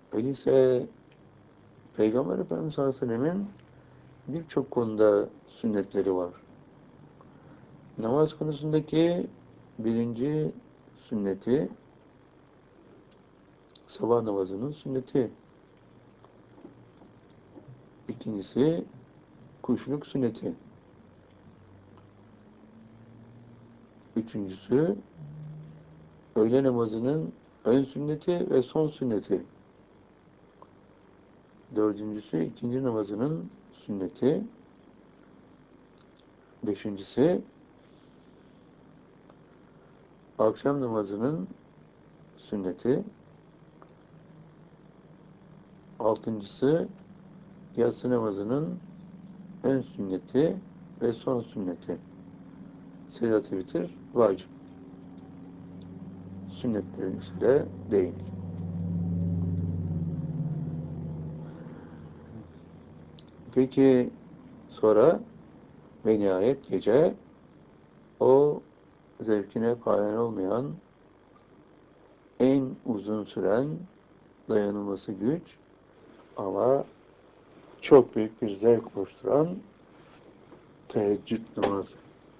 Öyleyse Peygamber Efendimiz sallallahu aleyhi ve sellemin birçok konuda sünnetleri var. Namaz konusundaki birinci sünneti, sabah namazının sünneti. İkincisi, kuşluk sünneti. Üçüncüsü, öğle namazının ön sünneti ve son sünneti. Dördüncüsü, ikindi namazının sünneti. Beşincisi, akşam namazının sünneti. Altıncısı, yatsı namazının ön sünneti ve son sünneti. Sedat-ı vitir vacip. Sünnetlerin içinde değil. Peki sonra ve nihayet gece o zevkine paylan olmayan, en uzun süren, dayanılması güç ama çok büyük bir zevk oluşturan teheccüd namazı.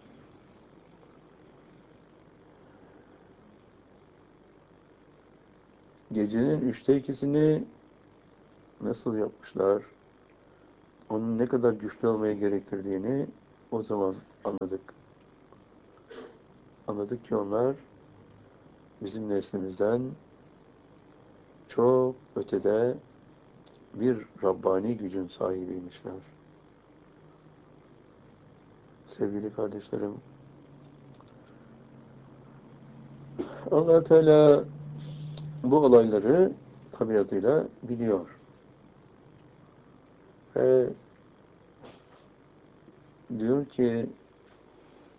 Gecenin 2/3'ünü nasıl yapmışlar, onun ne kadar güçlü olmayı gerektirdiğini o zaman anladık. Anladık ki onlar bizim neslimizden çok ötede bir Rabbani gücün sahibiymişler. Sevgili kardeşlerim, Allah Teala bu olayları tabiatıyla biliyor. Ve diyor ki